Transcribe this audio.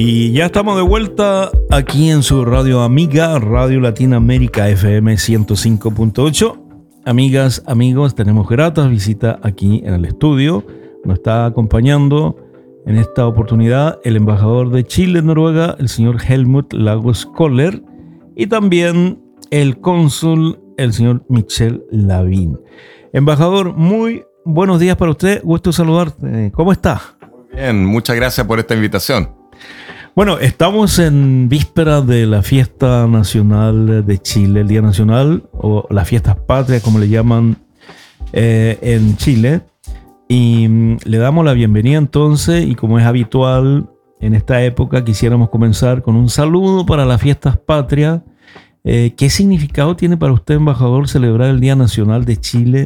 Y ya estamos de vuelta aquí en su radio amiga, Radio Latinoamérica FM 105.8. Amigas, amigos, tenemos grata visita aquí en el estudio. Nos está acompañando en esta oportunidad el embajador de Chile en Noruega, el señor Helmut Lagos Koller, y también el cónsul, el señor Michel Lavín. Embajador, muy buenos días para usted. Gusto saludarte. ¿Cómo está? Muy bien, muchas gracias por esta invitación. Bueno, estamos en víspera de la fiesta nacional de Chile, el Día Nacional, o las fiestas patrias, como le llaman en Chile. Y le damos la bienvenida entonces, y como es habitual en esta época, quisiéramos comenzar con un saludo para las fiestas patrias. ¿Qué significado tiene para usted, embajador, celebrar el Día Nacional de Chile